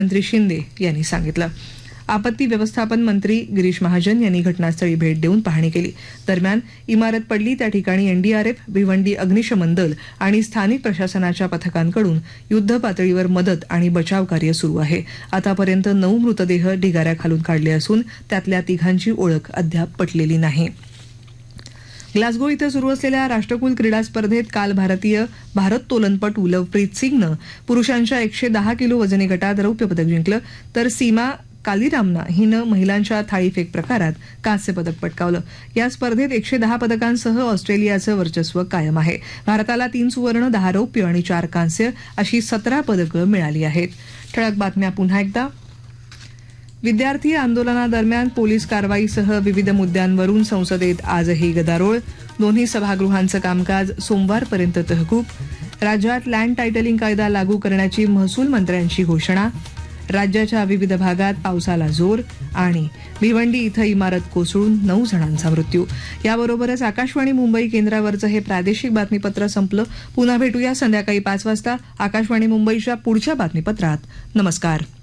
मंत्री शिंदे यांनी सांगितलं. आपत्ती व्यवस्थापन मंत्री गिरीश महाजन यांनी घटनास्थळी भेट देऊन पाहणी केली. दरम्यान इमारत पडली त्या ठिकाणी एनडीआरएफ, भिवंडी अग्निशमन दल आणि स्थानिक प्रशासनाच्या पथकांकडून युद्ध पातळीवर मदत आणि बचाव कार्य सुरू आहे. आतापर्यंत 9 मृतदेह ढिगाऱ्याखालून काढले असून त्यातल्या 3घांची ओळख अद्याप पटलेली नाही. ग्लासगो इथं सुरू असलेल्या राष्ट्रकुल क्रीडा स्पर्धेत काल भारतीय भारोत्तोलनपटू लवप्रीत सिंगनं पुरुषांच्या 110 किलो वजनी गटात रौप्य पदक जिंकलं, तर सीमा कालीरामना हिनं महिलांच्या थाळीफेक प्रकारात कांस्य पदक पटकावलं. या स्पर्धेत 110 पदकांसह ऑस्ट्रेलियाचं वर्चस्व कायम आहे. भारताला 3 सुवर्ण, 10 रौप्य आणि 4 कांस्य अशी 17 पदकं मिळाली आहेत. ठळक बातम्या पुन्हा एकदा. विद्यार्थी आंदोलनादरम्यान पोलीस कारवाईसह विविध मुद्द्यांवरून संसदेत आजही गदारोळ. दोन्ही सभागृहांचं कामकाज सोमवारपर्यंत तहकूब. राज्यात लँड टायटलिंग कायदा लागू करण्याची महसूल मंत्र्यांची घोषणा. राज्याच्या विविध भागात पावसाला जोर. आणि भिवंडी इथं इमारत कोसळून 9 जणांचा मृत्यू. याबरोबरच आकाशवाणी मुंबई केंद्रावरचं हे प्रादेशिक बातमीपत्र संपलं. पुन्हा भेटूया संध्याकाळी 5 वाजता आकाशवाणी मुंबईच्या पुढच्या बातमीपत्रात. नमस्कार.